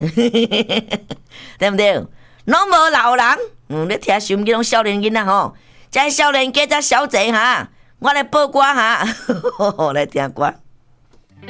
对不对？拢无老人，你听收音机拢少年囡仔吼，这少年家才小济哈，我来报歌哈，来听歌。